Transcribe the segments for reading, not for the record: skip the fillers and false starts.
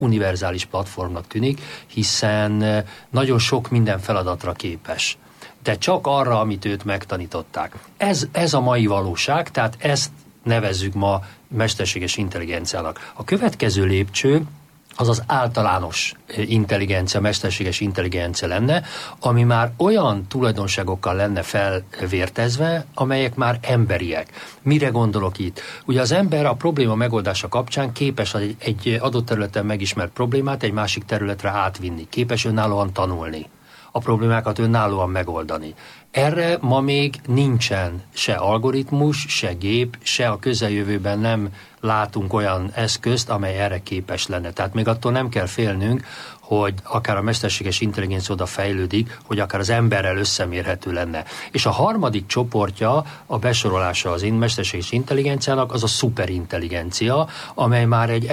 univerzális platformnak tűnik, hiszen nagyon sok minden feladatra képes. De csak arra, amit őt megtanították. Ez a mai valóság, tehát ezt nevezzük ma mesterséges intelligenciának. A következő lépcső az az általános intelligencia, mesterséges intelligencia lenne, ami már olyan tulajdonságokkal lenne felvértezve, amelyek már emberiek. Mire gondolok itt? Ugye az ember a probléma megoldása kapcsán képes egy adott területen megismert problémát egy másik területre átvinni, képes önállóan tanulni, a problémákat önállóan megoldani. Erre ma még nincsen se algoritmus, se gép, se a közeljövőben nem látunk olyan eszközt, amely erre képes lenne. Tehát még attól nem kell félnünk, hogy akár a mesterséges intelligencia oda fejlődik, hogy akár az emberrel összemérhető lenne. És a harmadik csoportja, a besorolása az mesterséges intelligenciának, az a szuperintelligencia, amely már egy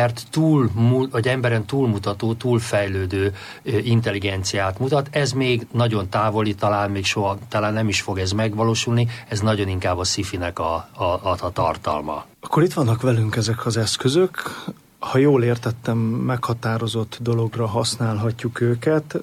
emberen túlmutató, túlfejlődő intelligenciát mutat. Ez még nagyon távoli, talán nem is fog ez megvalósulni, ez nagyon inkább a sci-finek a tartalma. Akkor itt vannak velünk ezek az eszközök. Ha jól értettem, meghatározott dologra használhatjuk őket.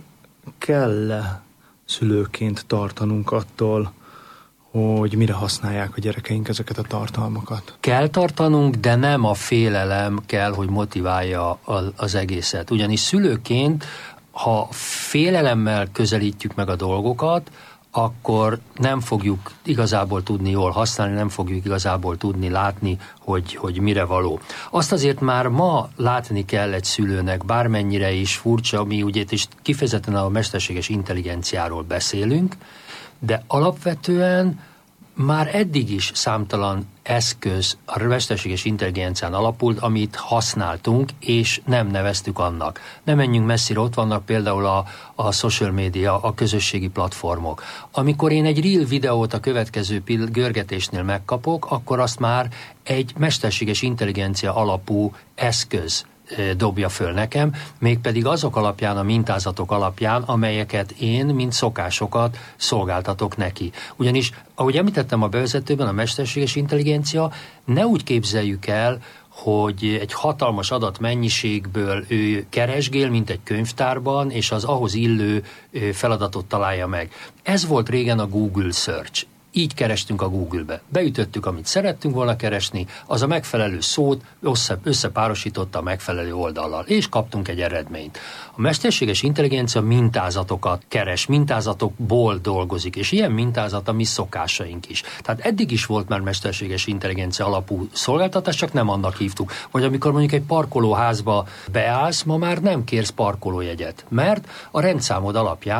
Kell szülőként tartanunk attól, hogy mire használják a gyerekeink ezeket a tartalmakat? Kell tartanunk, de nem a félelem kell, hogy motiválja az egészet. Ugyanis szülőként, ha félelemmel közelítjük meg a dolgokat, akkor nem fogjuk igazából tudni jól használni, nem fogjuk igazából tudni látni, hogy mire való. Azt azért már ma látni kell egy szülőnek, bármennyire is furcsa, mi ugye is kifejezetten a mesterséges intelligenciáról beszélünk, de alapvetően már eddig is számtalan eszköz a mesterséges intelligencián alapult, amit használtunk, és nem neveztük annak. Nem menjünk messzire, ott vannak például a social media, a közösségi platformok. Amikor én egy reel videót a következő görgetésnél megkapok, akkor azt már egy mesterséges intelligencia alapú eszköz dobja föl nekem, mégpedig azok alapján, a mintázatok alapján, amelyeket én, mint szokásokat szolgáltatok neki. Ugyanis, ahogy említettem a bevezetőben, a mesterséges intelligencia, ne úgy képzeljük el, hogy egy hatalmas adatmennyiségből ő keresgél, mint egy könyvtárban, és az ahhoz illő feladatot találja meg. Ez volt régen a Google Search. Így kerestünk a Google-be. Beütöttük, amit szerettünk volna keresni, az a megfelelő szót összepárosította a megfelelő oldallal, és kaptunk egy eredményt. A mesterséges intelligencia mintázatokat keres, mintázatokból dolgozik, és ilyen mintázat a mi szokásaink is. Tehát eddig is volt már mesterséges intelligencia alapú szolgáltatás, csak nem annak hívtuk. Vagy amikor mondjuk egy parkolóházba beállsz, ma már nem kérsz parkolójegyet, mert a rendszámod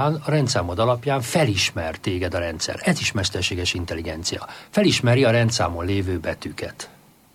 alapján felismer téged a rendszer. Ez is mesterséges intelligencia. Felismeri a rendszámon lévő betűket.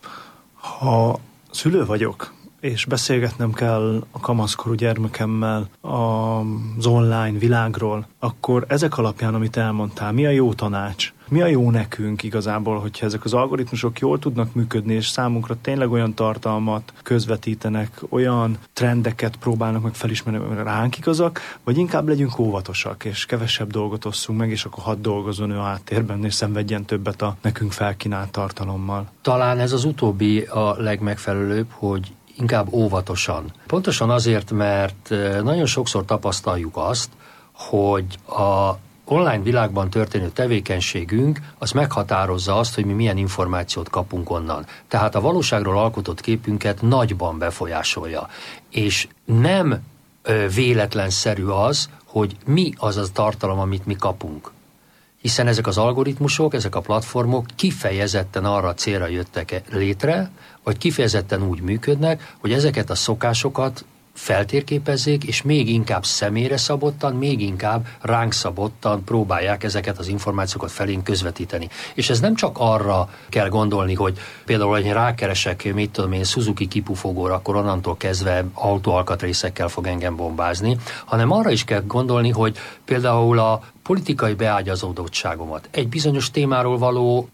Ha szülő vagyok, és beszélgetnem kell a kamaszkorú gyermekemmel az online világról, akkor ezek alapján, amit elmondtál, mi a jó tanács? Mi a jó nekünk igazából, hogyha ezek az algoritmusok jól tudnak működni, és számunkra tényleg olyan tartalmat közvetítenek, olyan trendeket próbálnak meg felismerni, amire ránk igazak, vagy inkább legyünk óvatosak, és kevesebb dolgot osszunk meg, és akkor hadd dolgozzon ő a háttérben, és szenvedjen többet a nekünk felkínált tartalommal. Talán ez az utóbbi a legmegfelelőbb, hogy inkább óvatosan. Pontosan azért, mert nagyon sokszor tapasztaljuk azt, hogy a online világban történő tevékenységünk az meghatározza azt, hogy mi milyen információt kapunk onnan. Tehát a valóságról alkotott képünket nagyban befolyásolja. És nem véletlenszerű az, hogy mi az a tartalom, amit mi kapunk. Hiszen ezek az algoritmusok, ezek a platformok kifejezetten arra a célra jöttek létre, vagy kifejezetten úgy működnek, hogy ezeket a szokásokat feltérképezzék, és még inkább személyre szabottan, még inkább ránk szabottan próbálják ezeket az információkat felénk közvetíteni. És ez nem csak arra kell gondolni, hogy például, hogy én rákeresek, mit tudom én, Suzuki kipufogóra, akkor onnantól kezdve autóalkatrészekkel fog engem bombázni, hanem arra is kell gondolni, hogy például a politikai beágyazódottságomat, egy bizonyos témáról való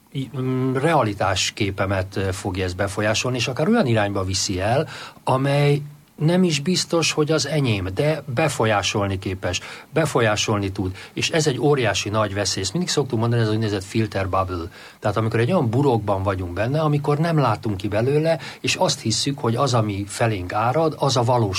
realitásképemet fogja ez befolyásolni, és akár olyan irányba viszi el, amely nem is biztos, hogy az enyém, de befolyásolni képes, befolyásolni tud, és ez egy óriási nagy veszély. Ezt mindig szoktuk mondani, ez az úgynevezett filter bubble. Tehát amikor egy olyan burokban vagyunk benne, amikor nem látunk ki belőle, és azt hisszük, hogy az, ami felénk árad, az a valós